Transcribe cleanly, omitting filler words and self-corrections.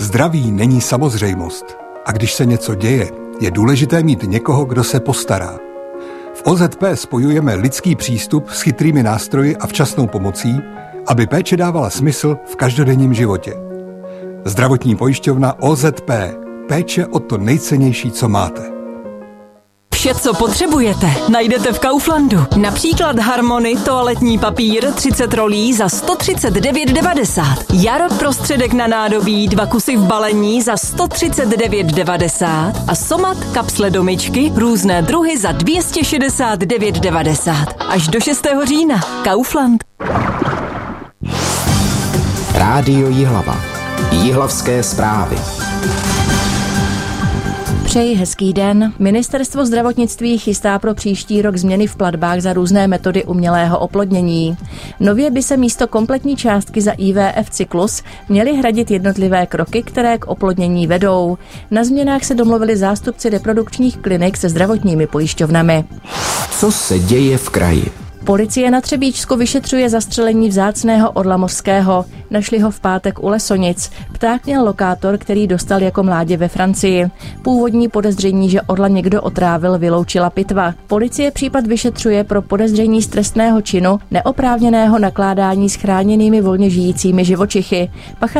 Zdraví není samozřejmost. A když se něco děje, je důležité mít někoho, kdo se postará. V OZP spojujeme lidský přístup s chytrými nástroji a včasnou pomocí, aby péče dávala smysl v každodenním životě. Zdravotní pojišťovna OZP. Péče o to nejcennější, co máte. Vše, co potřebujete, najdete v Kauflandu. Například Harmony toaletní papír 30 rolí za 139,90. Jar prostředek na nádobí 2 kusy v balení za 139,90. A Somat kapsle do myčky různé druhy za 269,90. Až do 6. října. Kaufland. Rádio Jihlava. Jihlavské zprávy. Přeji hezký den. Ministerstvo zdravotnictví chystá pro příští rok změny v platbách za různé metody umělého oplodnění. Nově by se místo kompletní částky za IVF cyklus měly hradit jednotlivé kroky, které k oplodnění vedou. Na změnách se domluvili zástupci reprodukčních klinik se zdravotními pojišťovnami. Co se děje v kraji? Policie na Třebíčsku vyšetřuje zastřelení vzácného orla mořského. Našli ho v pátek u Lesonic. Pták měl lokátor, který dostal jako mládě ve Francii. Původní podezření, že orla někdo otrávil, vyloučila pitva. Policie případ vyšetřuje pro podezření z trestného činu neoprávněného nakládání s chráněnými volně žijícími živočichy.